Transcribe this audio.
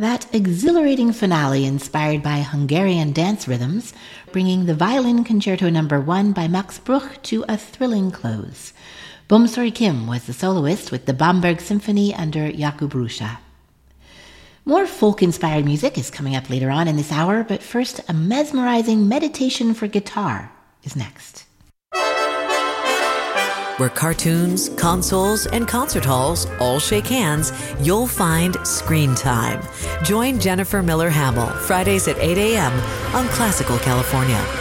That exhilarating finale inspired by Hungarian dance rhythms, bringing the Violin Concerto No. 1 by Max Bruch to a thrilling close. Bumsori Kim was the soloist with the Bamberg Symphony under Jakub Ruscha. More folk-inspired music is coming up later on in this hour, but first, a mesmerizing meditation for guitar is next. Where cartoons, consoles, and concert halls all shake hands, you'll find Screen Time. Join Jennifer Miller Hamill Fridays at 8 a.m. on Classical California.